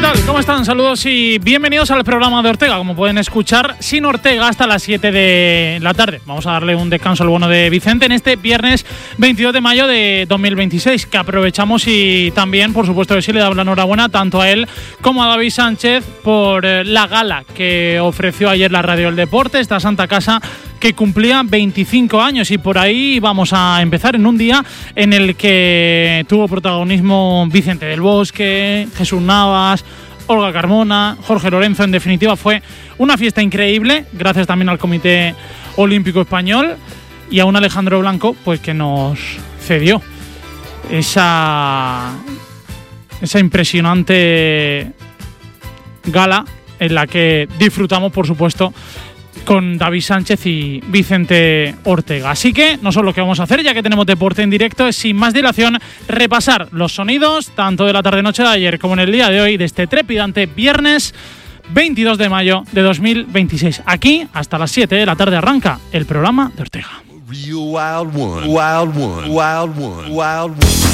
tal? ¿Cómo están? Saludos y bienvenidos al programa de Ortega. Como pueden escuchar, sin Ortega hasta las 7 de la tarde. Vamos a darle un descanso al bueno de Vicente en este viernes 22 de mayo de 2026, que aprovechamos y también, por supuesto, que sí le damos la enhorabuena tanto a él como a David Sánchez por la gala que ofreció ayer la Radio del Deporte, esta Santa Casa que cumplía 25 años, y por ahí vamos a empezar en un día en el que tuvo protagonismo Vicente del Bosque, Jesús Navas, Olga Carmona, Jorge Lorenzo. En definitiva, fue una fiesta increíble, gracias también al Comité Olímpico Español y a un Alejandro Blanco pues que nos cedió esa impresionante gala en la que disfrutamos, por supuesto, con David Sánchez y Vicente Ortega. Así que nosotros lo que vamos a hacer, ya que tenemos deporte en directo, es sin más dilación repasar los sonidos tanto de la tarde-noche de ayer como en el día de hoy, de este trepidante viernes 22 de mayo de 2026. Aquí, hasta las 7 de la tarde, arranca el programa de Ortega. Real wild one, wild one, wild one, wild one.